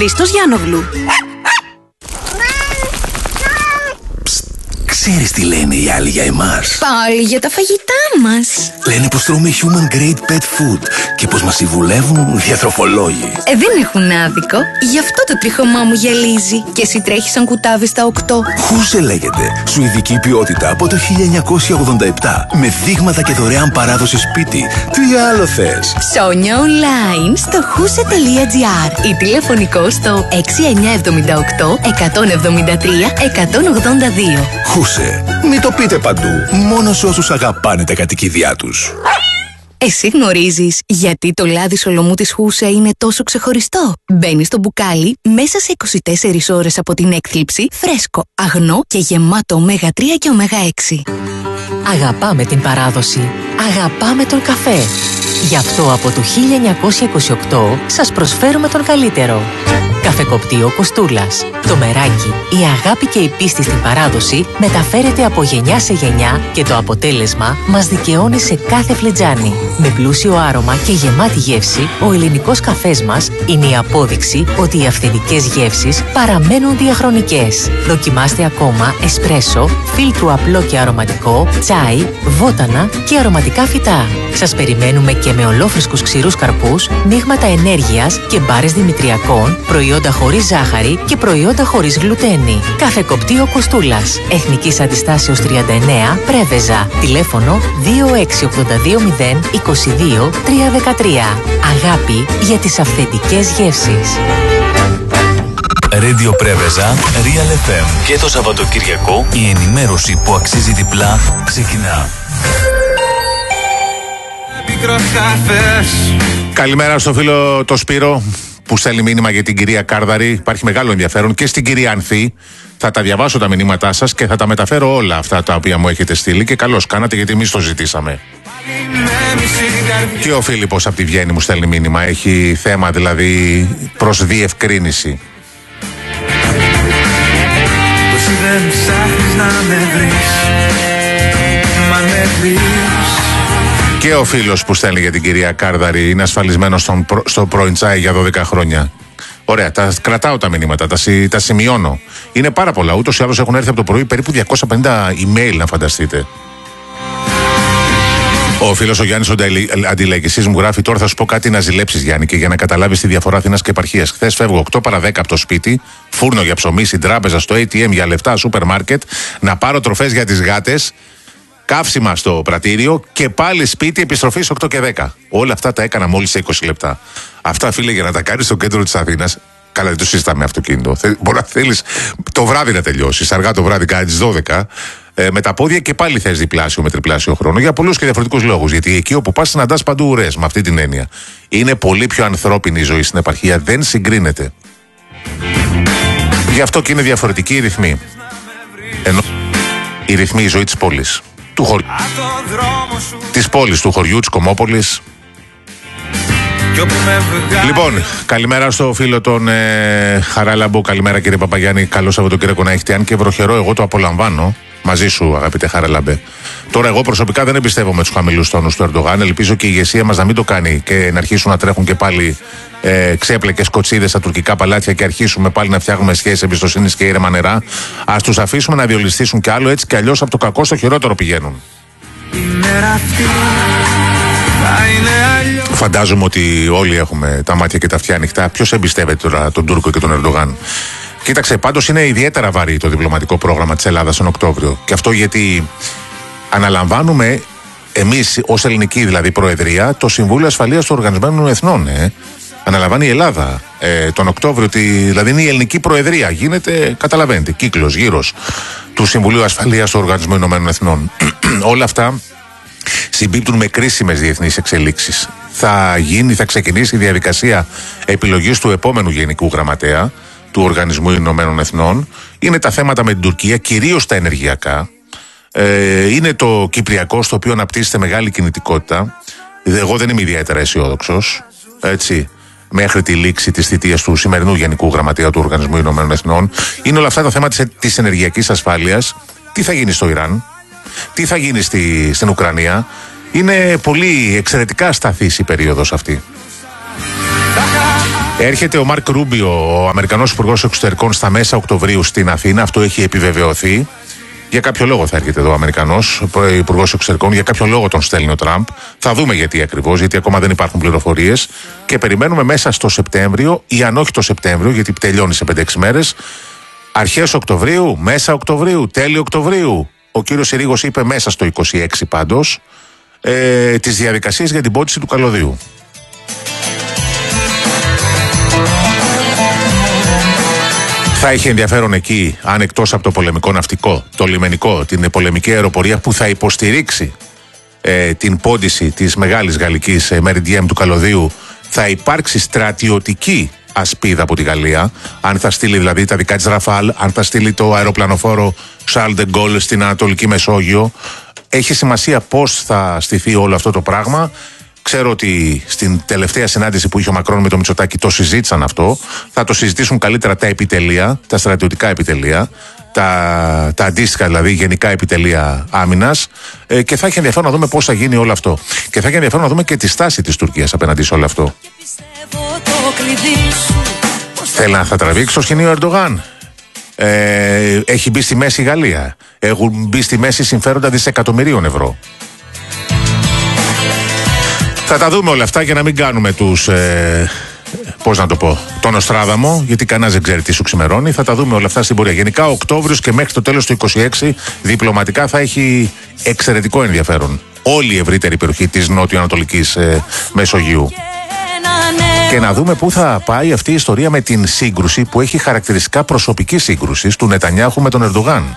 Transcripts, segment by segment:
Χρήστος Γιάννογλου. Ξέρεις τι λένε οι άλλοι για εμάς? Πάλι για τα φαγητά μας. Λένε πως τρώμε human grade pet food και πως μας συμβουλεύουν διατροφολόγοι. Δεν έχουν άδικο. Γι' αυτό το τριχωμά μου γυαλίζει. Και εσύ τρέχεις σαν κουτάβι στα 8. Χούσε λέγεται. Σουηδική ποιότητα από το 1987. Με δείγματα και δωρεάν παράδοση σπίτι. Τι άλλο θες? Ψώνια online στο huse.gr ή τηλεφωνικό στο 6978 173 182. Χούσε. Μην το πείτε παντού. Μόνο σε όσους αγαπάνε τα κατοικίδια τους. Εσύ γνωρίζεις γιατί το λάδι σολομού της Χούσε είναι τόσο ξεχωριστό? Μπαίνει στο μπουκάλι μέσα σε 24 ώρες από την έκθλιψη, φρέσκο, αγνό και γεμάτο ωμέγα 3 και ωμέγα 6. Αγαπάμε την παράδοση. Αγαπάμε τον καφέ. Γι' αυτό από το 1928 σας προσφέρουμε τον καλύτερο. Καφεκοπτείο Κοστούλας. Το μεράκι, η αγάπη και η πίστη στην παράδοση μεταφέρεται από γενιά σε γενιά και το αποτέλεσμα μας δικαιώνει σε κάθε φλιτζάνι. Με πλούσιο άρωμα και γεμάτη γεύση, ο ελληνικός καφές μας είναι η απόδειξη ότι οι αυθεντικές γεύσεις παραμένουν διαχρονικές. Δοκιμάστε ακόμα εσπρέσο, φίλτρου απλό και αρωματικό, τσάι, βότανα και αρωματικά φυτά. Σας περιμένουμε και με ολόφρεσκους ξηρούς καρπούς, μείγματα ενέργειας και μπάρες δημητριακών, προϊόντα χωρίς ζάχαρη και προϊόντα χωρίς γλουτένη. Καφεκοπτείο Κοστούλας. Εθνικής Αντιστάσεως 39, Πρέβεζα. Τηλέφωνο 26820 22 313. Αγάπη για τις αυθεντικές γεύσεις. Radio Πρέβεζα, Real FM. Και το Σαββατοκυριακό η ενημέρωση που αξίζει διπλά ξεκινά. Καλημέρα στο φίλο το Σπύρο που στέλνει μήνυμα για την κυρία Κάρδαρη. Υπάρχει μεγάλο ενδιαφέρον και στην κυρία Ανθή. Θα τα διαβάσω τα μηνύματά σας και θα τα μεταφέρω όλα αυτά τα οποία μου έχετε στείλει και καλώς κάνατε γιατί εμείς το ζητήσαμε. Και ο Φίλιππος από τη Βιέννη μου στέλνει μήνυμα. Έχει θέμα δηλαδή προς διευκρίνηση. Και ο φίλος που στέλνει για την κυρία Κάρδαρη είναι ασφαλισμένος στο πρώην Τσάι για 12 χρόνια. Ωραία, τα κρατάω τα μηνύματα, τα σημειώνω. Είναι πάρα πολλά, ούτως ή άλλως έχουν έρθει από το πρωί περίπου 250 email να φανταστείτε. Ο φίλος ο Γιάννης ο Αντιλαϊκιστής μου γράφει: τώρα θα σου πω κάτι να ζηλέψεις, Γιάννη, και για να καταλάβεις τη διαφορά Αθήνας και επαρχίας. Χθες φεύγω 8 παρα 10 από το σπίτι, φούρνο για ψωμί, στην τράπεζα, στο ATM για λεφτά, σούπερ μάρκετ, να πάρω τροφές για τις γάτες, καύσιμα στο πρατήριο και πάλι σπίτι, επιστροφή στις 8 και 10. Όλα αυτά τα έκανα μόλις σε 20 λεπτά. Αυτά, φίλε, για να τα κάνεις στο κέντρο της Αθήνας, καλά, δεν το συζητάμε αυτοκίνητο. Μπορεί να θέλεις το βράδυ να τελειώσεις, αργά το βράδυ, κάνει τις 12. Με τα πόδια και πάλι θες διπλάσιο με τριπλάσιο χρόνο για πολλούς και διαφορετικούς λόγους. Γιατί εκεί όπου πας συναντάς παντού ουρές, με αυτή την έννοια. Είναι πολύ πιο ανθρώπινη η ζωή στην επαρχία, δεν συγκρίνεται. Γι' αυτό και είναι διαφορετική η ρυθμή. Ενώ η ρυθμή, η ζωή της πόλης, του χωριού, της πόλης, του χωριού, της Κομμόπολης. Λοιπόν, καλημέρα στο φίλο τον Χαράλαμπο. Καλημέρα κύριε Παπαγιάννη. Καλό Σαββατοκύριακο να έχετε. Αν και βροχερό, εγώ το απολαμβάνω. Μαζί σου, αγαπητέ Χαράλαμπε. Τώρα, εγώ προσωπικά δεν εμπιστεύομαι τους χαμηλούς τόνους του Ερντογάν. Ελπίζω και η ηγεσία μας να μην το κάνει και να αρχίσουν να τρέχουν και πάλι ξέπλεκες κοτσίδες στα τουρκικά παλάτια και αρχίσουμε πάλι να φτιάχνουμε σχέσεις εμπιστοσύνης και ήρεμα νερά. Ας τους αφήσουμε να διολυστήσουν κι άλλο, έτσι κι αλλιώς από το κακό στο χειρότερο πηγαίνουν. Φαντάζομαι ότι όλοι έχουμε τα μάτια και τα αυτιά ανοιχτά. Ποιος εμπιστεύεται τώρα τον Τούρκο και τον Ερντογάν? Κοίταξε, πάντως είναι ιδιαίτερα βαρύ το διπλωματικό πρόγραμμα της Ελλάδας τον Οκτώβριο. Και αυτό γιατί αναλαμβάνουμε εμείς ως ελληνική δηλαδή Προεδρία το Συμβούλιο Ασφαλείας του Οργανωμένων Εθνών. Αναλαμβάνει η Ελλάδα τον Οκτώβριο, δηλαδή είναι η ελληνική Προεδρία. Γίνεται, καταλαβαίνετε, κύκλος, γύρος του Συμβουλίου Ασφαλείας του Οργανωμένων Εθνών. Όλα αυτά συμπίπτουν με κρίσιμες διεθνείς εξελίξεις. Θα ξεκινήσει η διαδικασία επιλογής του επόμενου Γενικού Γραμματέα του Οργανισμού Ηνωμένων Εθνών. Είναι τα θέματα με την Τουρκία, κυρίως τα ενεργειακά. Είναι το Κυπριακό, στο οποίο αναπτύσσεται μεγάλη κινητικότητα. Εγώ δεν είμαι ιδιαίτερα αισιόδοξος, έτσι, μέχρι τη λήξη της θητείας του σημερινού Γενικού Γραμματέα του Οργανισμού Ηνωμένων Εθνών. Είναι όλα αυτά τα θέματα της ενεργειακής ασφάλειας. Τι θα γίνει στο Ιράν, τι θα γίνει στην Ουκρανία. Είναι πολύ εξαιρετικά ασταθής η περίοδος αυτή. Έρχεται ο Μάρκ Ρούμπιο, ο Αμερικανός Υπουργός Εξωτερικών, στα μέσα Οκτωβρίου στην Αθήνα. Αυτό έχει επιβεβαιωθεί. Για κάποιο λόγο θα έρχεται εδώ ο Αμερικανός Υπουργός Εξωτερικών, για κάποιο λόγο τον στέλνει ο Τραμπ. Θα δούμε γιατί ακριβώς, γιατί ακόμα δεν υπάρχουν πληροφορίες. Και περιμένουμε μέσα στο Σεπτέμβριο, ή αν όχι το Σεπτέμβριο, γιατί τελειώνει σε 5-6 μέρες, αρχές Οκτωβρίου, μέσα Οκτωβρίου, τέλη Οκτωβρίου. Ο κύριος Συρίγος είπε μέσα στο 26 πάντως, τις διαδικασίες για την πώληση του καλωδίου. Θα έχει ενδιαφέρον εκεί, αν εκτός από το πολεμικό ναυτικό, το λιμενικό, την πολεμική αεροπορία που θα υποστηρίξει την πώληση της μεγάλης γαλλικής Meridian του καλωδίου, θα υπάρξει στρατιωτική ασπίδα από τη Γαλλία, αν θα στείλει δηλαδή τα δικά της Ραφάλ, αν θα στείλει το αεροπλανοφόρο Charles de Gaulle στην Ανατολική Μεσόγειο. Έχει σημασία πώς θα στηθεί όλο αυτό το πράγμα. Ξέρω ότι στην τελευταία συνάντηση που είχε ο Μακρόν με το Μητσοτάκη το συζήτησαν αυτό. Θα το συζητήσουν καλύτερα τα επιτελεία, τα στρατιωτικά επιτελεία, τα αντίστοιχα δηλαδή γενικά επιτελεία άμυνας, και θα έχει ενδιαφέρον να δούμε πώς θα γίνει όλο αυτό. Και θα έχει ενδιαφέρον να δούμε και τη στάση της Τουρκίας απέναντι σε όλο αυτό. Θέλει να θα τραβήξει το σκηνή ο Ερντογάν. Έχει μπει στη μέση η Γαλλία. Έχουν μπει στη μέση συμφέροντα δισεκατομμυρίων ευρώ. Θα τα δούμε όλα αυτά για να μην κάνουμε τους, πώς να το πω, τον Οστράδαμο, γιατί κανένας δεν ξέρει τι σου ξημερώνει. Θα τα δούμε όλα αυτά στην πορεία. Γενικά, Οκτώβριος και μέχρι το τέλος του 26 διπλωματικά θα έχει εξαιρετικό ενδιαφέρον όλη η ευρύτερη περιοχή της νότιο-ανατολικής Μεσογείου. Και να δούμε πού θα πάει αυτή η ιστορία με την σύγκρουση που έχει χαρακτηριστικά προσωπική σύγκρουση του Νετανιάχου με τον Ερντογάν.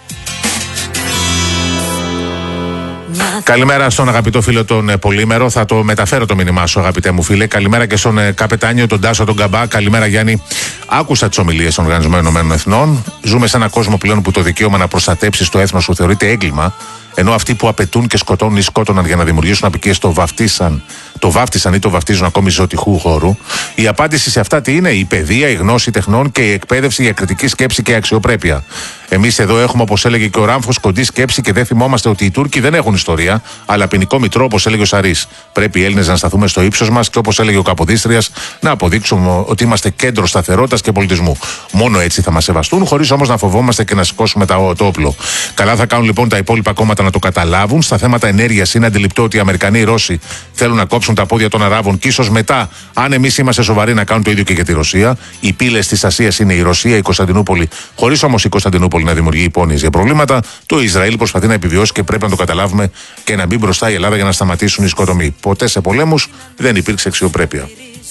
Καλημέρα στον αγαπητό φίλο τον Πολύμερο. Θα το μεταφέρω το μήνυμά σου, αγαπητέ μου φίλε. Καλημέρα και στον καπετάνιο, τον Τάσο, τον Καμπά. Καλημέρα, Γιάννη. Άκουσα τις ομιλίες των Οργανισμένων Ηνωμένων Εθνών. Ζούμε σε έναν κόσμο πλέον που το δικαίωμα να προστατέψεις το έθνος σου θεωρείται έγκλημα. Ενώ αυτοί που απαιτούν και σκοτώνουν ή σκότωναν για να δημιουργήσουν απικίες το βάφτισαν ή το βαφτίζουν ακόμη ζωτιχού χώρου. Η απάντηση σε αυτά τι είναι? Η παιδεία, η γνώση τεχνών και η εκπαίδευση για κριτική σκέψη και αξιοπρέπεια. Εμείς εδώ έχουμε, όπως έλεγε και ο Ράμφος, κοντή σκέψη και δεν θυμόμαστε ότι οι Τούρκοι δεν έχουν ιστορία, αλλά ποινικό μητρό, όπως έλεγε ο Σαρής. Πρέπει οι Έλληνες να σταθούμε στο ύψος μας και, όπως έλεγε ο Καποδίστριας, να αποδείξουμε ότι είμαστε κέντρο σταθερότητας και πολιτισμού. Μόνο έτσι θα μας σεβαστούν, χωρίς όμως να φοβόμαστε και να σηκώσουμε το όπλο. Καλά θα κάνουν λοιπόν τα υπόλοιπα κόμματα να το καταλάβουν. Στα θέματα ενέργειας είναι αντιληπτό ότι οι Αμερικανοί, οι Ρώσοι θέλουν να κόψουν τα πόδια των Αράβων και ίσως μετά, αν εμείς είμαστε σοβαροί, να κάνουν το ίδιο και για τη Ρωσία. Οι πύλες της Ασίας είναι η Ρωσία, η Κωνσταντινούπολη, χωρίς όμως η Κωνσταντινούπολη να δημιουργεί υπόνοιες για προβλήματα. Το Ισραήλ προσπαθεί να επιβιώσει και πρέπει να το καταλάβουμε και να μπει μπροστά η Ελλάδα για να σταματήσουν οι σκοτωμοί. Ποτέ σε πολέμους δεν υπήρξε αξιοπρέπεια.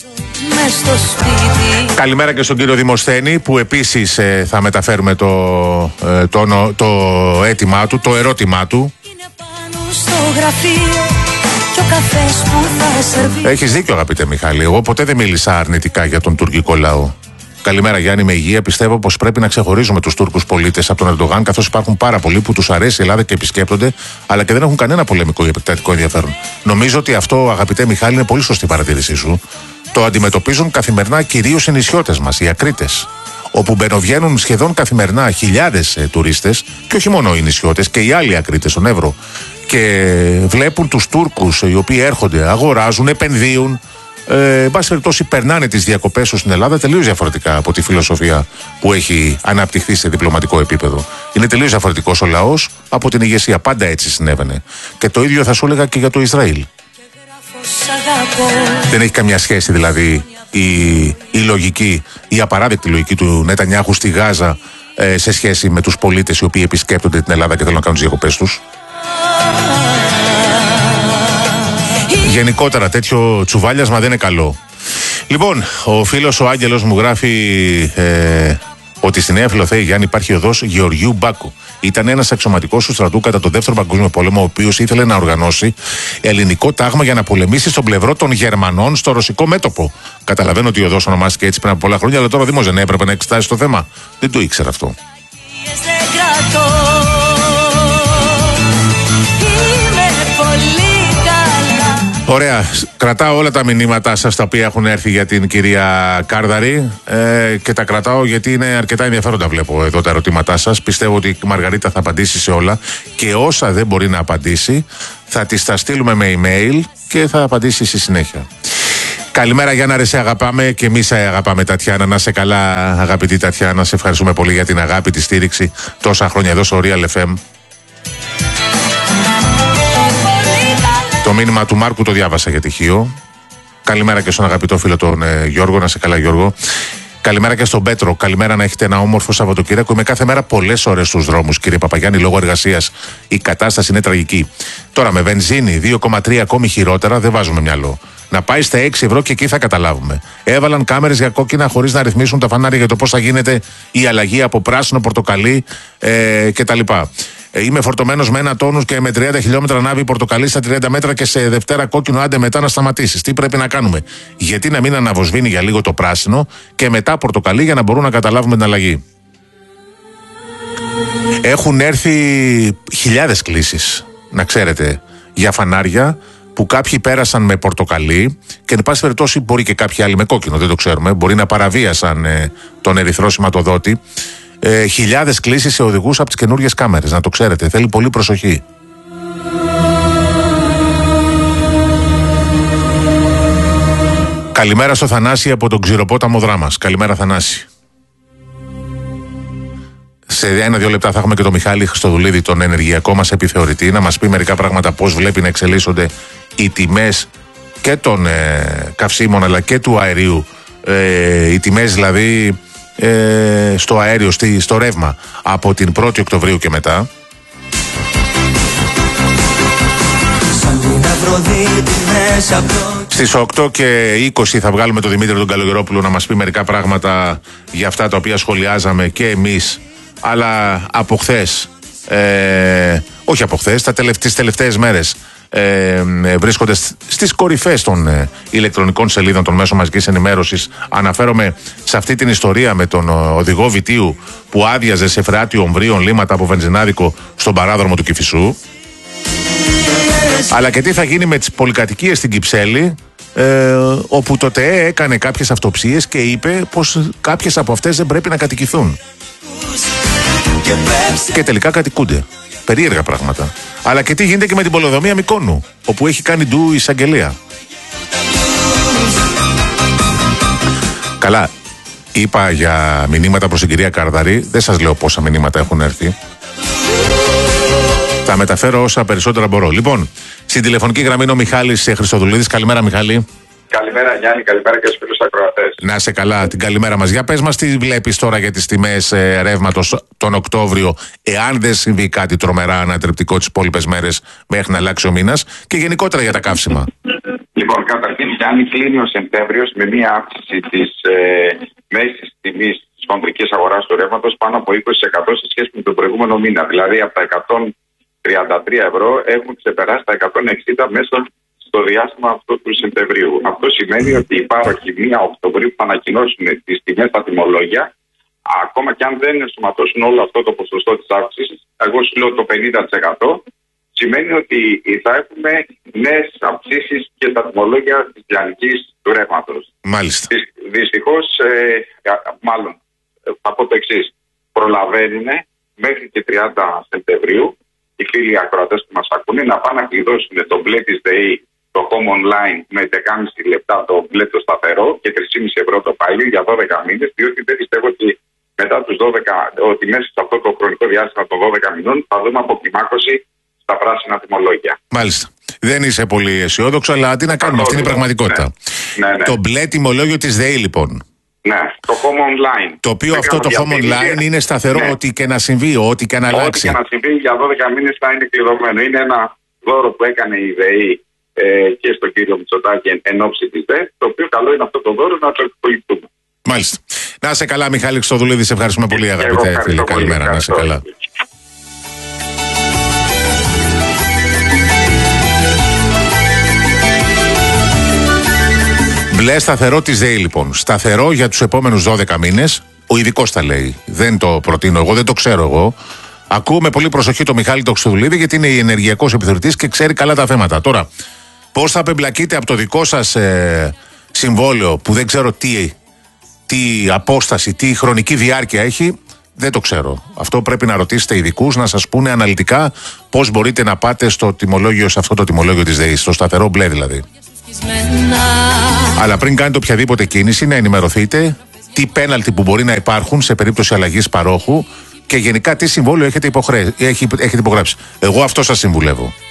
Καλημέρα και στον κύριο Δημοσθένη, που επίσης θα μεταφέρουμε το αίτημά του, το ερώτημά του. Έχεις δίκιο, αγαπητέ Μιχάλη. Εγώ ποτέ δεν μίλησα αρνητικά για τον τουρκικό λαό. Καλημέρα, Γιάννη, με υγεία. Πιστεύω πως πρέπει να ξεχωρίζουμε τους Τούρκους πολίτες από τον Ερντογάν, καθώς υπάρχουν πάρα πολλοί που τους αρέσει η Ελλάδα και επισκέπτονται, αλλά και δεν έχουν κανένα πολεμικό ή επεκτατικό ενδιαφέρον. Νομίζω ότι αυτό, αγαπητέ Μιχάλη, είναι πολύ σωστή παρατήρησή σου. Το αντιμετωπίζουν καθημερινά κυρίως οι νησιώτες μας, οι ακρίτες, όπου μπαινοβγαίνουν σχεδόν καθημερινά χιλιάδες τουρίστες, και όχι μόνο οι νησιώτες, και οι άλλοι ακρίτες στον Εύρο. Και βλέπουν τους Τούρκους οι οποίοι έρχονται, αγοράζουν, επενδύουν. Εν πάση περιπτώσει, περνάνε τις διακοπές τους στην Ελλάδα τελείως διαφορετικά από τη φιλοσοφία που έχει αναπτυχθεί σε διπλωματικό επίπεδο. Είναι τελείως διαφορετικός ο λαός από την ηγεσία. Πάντα έτσι συνέβαινε. Και το ίδιο θα σου έλεγα και για το Ισραήλ. Δεν έχει καμιά σχέση δηλαδή η λογική, η απαράδεκτη λογική του Νετανιάχου στη Γάζα σε σχέση με τους πολίτες οι οποίοι επισκέπτονται την Ελλάδα και θέλουν να κάνουν τις διακοπές τους. Γενικότερα τέτοιο τσουβάλιασμα δεν είναι καλό. Λοιπόν, ο φίλος ο Άγγελος μου γράφει ότι στη Νέα Φιλοθέη, Γιάννη, υπάρχει οδός Γεωργίου Μπάκου. Ήταν ένας αξιωματικός του στρατού κατά τον Δεύτερο Παγκόσμιο Πόλεμο, ο οποίος ήθελε να οργανώσει ελληνικό τάγμα για να πολεμήσει στον πλευρό των Γερμανών στο ρωσικό μέτωπο. Καταλαβαίνω ότι η οδός ονομάστηκε έτσι πριν από πολλά χρόνια, αλλά τώρα ο Δήμος δεν έπρεπε να εξετάσει το θέμα. Δεν το ήξερα αυτό. Ωραία, κρατάω όλα τα μηνύματά σας τα οποία έχουν έρθει για την κυρία Κάρδαρη και τα κρατάω γιατί είναι αρκετά ενδιαφέροντα. Βλέπω εδώ τα ερωτήματά σας. Πιστεύω ότι η Μαργαρίτα θα απαντήσει σε όλα και όσα δεν μπορεί να απαντήσει θα τις τα στείλουμε με email και θα απαντήσει στη συνέχεια. Καλημέρα Γιάννα, ρε, σε αγαπάμε και εμείς σε αγαπάμε Τατιάνα. Να είσαι καλά αγαπητή Τατιάνα, σε ευχαριστούμε πολύ για την αγάπη, τη στήριξη τόσα χρόνια εδώ στο Real FM. Το μήνυμα του Μάρκου το διάβασα για τυχείο. Καλημέρα και στον αγαπητό φίλο τον Γιώργο, να είσαι καλά Γιώργο. Καλημέρα και στον Πέτρο. Καλημέρα, να έχετε ένα όμορφο Σαββατοκύριακο. Είμαι κάθε μέρα πολλές ώρες στους δρόμους, κύριε Παπαγιάννη, λόγω εργασίας. Η κατάσταση είναι τραγική. Τώρα με βενζίνη 2,3 ακόμη χειρότερα, δεν βάζουμε μυαλό. Να πάει στα 6 ευρώ και εκεί θα καταλάβουμε. Έβαλαν κάμερες για κόκκινα χωρίς να ρυθμίσουν τα φανάρια για το πώς θα γίνεται η αλλαγή από πράσινο, πορτοκαλί κτλ. Είμαι φορτωμένος με 1 τόνο και με 30 χιλιόμετρα ανάβει πορτοκαλί στα 30 μέτρα και σε Δευτέρα κόκκινο, άντε μετά να σταματήσεις. Τι πρέπει να κάνουμε? Γιατί να μην αναβοσβήνει για λίγο το πράσινο και μετά πορτοκαλί για να μπορούν να καταλάβουμε την αλλαγή? Έχουν έρθει χιλιάδες κλήσεις, να ξέρετε, για φανάρια που κάποιοι πέρασαν με πορτοκαλί και εν πάση περιπτώσει μπορεί και κάποιοι άλλοι με κόκκινο, δεν το ξέρουμε. Μπορεί να παραβίασαν τον ερυθρό σηματοδότη. Χιλιάδες κλήσεις σε οδηγούς από τις καινούργιες κάμερες, να το ξέρετε. Θέλει πολύ προσοχή. Καλημέρα στο Θανάση από τον Ξηροπόταμο Δράμας. Καλημέρα Θανάση. Σε 1-2 λεπτά θα έχουμε και τον Μιχάλη Χριστοδουλίδη, τον ενεργειακό μας επιθεωρητή, να μας πει μερικά πράγματα πώς βλέπει να εξελίσσονται οι τιμές και των καυσίμων αλλά και του αερίου. Οι τιμές δηλαδή στο αέριο, στο ρεύμα από την 1η Οκτωβρίου και μετά. Στις 8 και 20 θα βγάλουμε τον Δημήτρη τον Καλογερόπουλο να μας πει μερικά πράγματα για αυτά τα οποία σχολιάζαμε και εμείς, αλλά από χθες, όχι από χθες, τις τελευταίες μέρες βρίσκονται στις κορυφές των ηλεκτρονικών σελίδων των μέσων μαζικής ενημέρωσης. Αναφέρομαι σε αυτή την ιστορία με τον οδηγό Βιτίου που άδειαζε σε φρεάτιο ομβρίων λίμματα από βενζινάδικο στον παράδρομο του Κηφισού, αλλά και τι θα γίνει με τις πολυκατοικίες στην Κυψέλη, όπου το ΤΕΕ έκανε κάποιες αυτοψίες και είπε πως κάποιες από αυτές δεν πρέπει να κατοικηθούν και τελικά κατοικούνται. Περίεργα πράγματα. Αλλά και τι γίνεται και με την πολεοδομία Μυκόνου, όπου έχει κάνει ντου η εισαγγελία. Καλά, είπα για μηνύματα προς την κυρία Καρδαρή, δεν σας λέω πόσα μηνύματα έχουν έρθει. Τα μεταφέρω όσα περισσότερα μπορώ. Λοιπόν, στην τηλεφωνική γραμμή είναι ο Μιχάλης Χριστοδουλίδης. Καλημέρα Μιχάλη. Καλημέρα Γιάννη, καλημέρα και στους φίλους ακροατές. Να είσαι καλά, την καλημέρα μας. Για πες μας τι βλέπεις τώρα για τις τιμές ρεύματος τον Οκτώβριο, εάν δεν συμβεί κάτι τρομερά ανατρεπτικό τις υπόλοιπες μέρες μέχρι να αλλάξει ο μήνας, και γενικότερα για τα καύσιμα. Λοιπόν, καταρχήν Γιάννη, κλείνει ο Σεπτέμβριος με μία αύξηση της μέσης τιμής της χονδρικής αγοράς του ρεύματος πάνω από 20% σε σχέση με τον προηγούμενο μήνα. Δηλαδή από τα 133 ευρώ έχουν ξεπεράσει τα 160 μέσα στο διάστημα αυτό του Σεπτεμβρίου. Αυτό σημαίνει ότι οι πάροχοι 1 Οκτωβρίου που θα ανακοινώσουν τις τιμές στα τιμολόγια, ακόμα και αν δεν ενσωματώσουν όλο αυτό το ποσοστό της αύξησης, εγώ σου λέω το 50%, σημαίνει ότι θα έχουμε νέες αυξήσεις και στα τιμολόγια της λιανικής του ρεύματος. Μάλιστα. Δυστυχώς, μάλλον, θα πω το εξής. Προλαβαίνουν μέχρι και 30 Σεπτεμβρίου οι φίλοι ακροατές που μας ακούνε να πάνε να κλειδώσουν το μπλε της ΔΕΗ, το Home Online με 10,5 λεπτά το μπλε το σταθερό και 3,5 ευρώ το πάγιο για 12 μήνες, διότι δεν πιστεύω ότι μετά τους 12, ότι μέσα σε αυτό το χρονικό διάστημα των 12 μηνών θα δούμε αποκλιμάκωση στα πράσινα τιμολόγια. Μάλιστα. Δεν είσαι πολύ αισιόδοξο, αλλά τι να κάνουμε, αυτή είναι η πραγματικότητα. Ναι. Το μπλε τιμολόγιο της ΔΕΗ λοιπόν. Ναι, το Home Online. Το οποίο αυτό το Home Online είναι σταθερό, ναι. Ό,τι και να συμβεί, ό,τι και να αλλάξει. Ό,τι και να συμβεί για 12 μήνες θα είναι κλειδωμένο. Είναι ένα δώρο που έκανε η ΔΕΗ και στον κύριο Μητσοτάκη εν ώψη της ΔΕΗ, το οποίο καλό είναι αυτό το δώρο να το εκπολιτούμε. Μάλιστα. Να είσαι καλά, Μιχάλη Χριστοδουλίδη, σε ευχαριστούμε πολύ, αγαπητέ φίλε. Καλημέρα, να είσαι καλά. Μπλε σταθερό της ΔΕΗ λοιπόν. Σταθερό για τους επόμενους 12 μήνες. Ο ειδικός τα λέει. Δεν το προτείνω εγώ, δεν το ξέρω εγώ. Ακούω με πολύ προσοχή τον Μιχάλη τον Χριστοδουλίδη, γιατί είναι ενεργειακός επιθεωρητής και ξέρει καλά τα θέματα. Τώρα, πώς θα απεμπλακείτε από το δικό σας συμβόλαιο, που δεν ξέρω τι απόσταση, τι χρονική διάρκεια έχει, δεν το ξέρω. Αυτό πρέπει να ρωτήσετε ειδικούς, να σας πούνε αναλυτικά πώς μπορείτε να πάτε στο τιμολόγιο, σε αυτό το τιμολόγιο της ΔΕΗ, στο σταθερό μπλε δηλαδή. Αλλά πριν κάνετε οποιαδήποτε κίνηση, να ενημερωθείτε τι πέναλτι που μπορεί να υπάρχουν σε περίπτωση αλλαγής παρόχου και γενικά τι συμβόλαιο έχετε υπογράψει. Εγώ αυτό σας συμβουλεύω.